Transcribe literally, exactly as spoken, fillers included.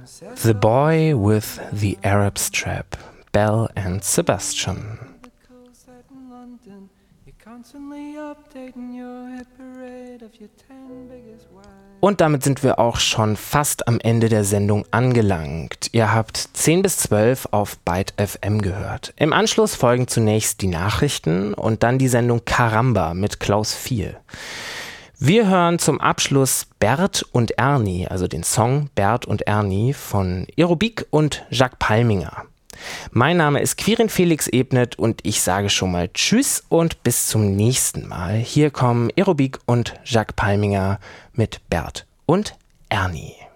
The Boy with the Arab Strap, Belle and Sebastian. Und damit sind wir auch schon fast am Ende der Sendung angelangt. Ihr habt zehn bis zwölf auf Byte F M gehört. Im Anschluss folgen zunächst die Nachrichten und dann die Sendung Caramba mit Klaus Viel. Wir hören zum Abschluss Bert und Ernie, also den Song Bert und Ernie von Aerobik und Jacques Palminger. Mein Name ist Quirin Felix Ebnet und ich sage schon mal Tschüss und bis zum nächsten Mal. Hier kommen Aerobik und Jacques Palminger mit Bert und Ernie.